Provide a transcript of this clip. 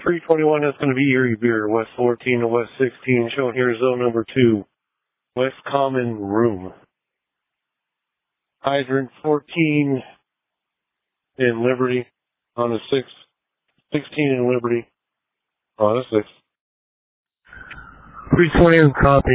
321, that's going to be Erie Beer, West 14 to West 16, shown here zone number 2, West Common Room. Hydrant 14 in Liberty on the 6th, 16 in Liberty on the 6th. 321 copy.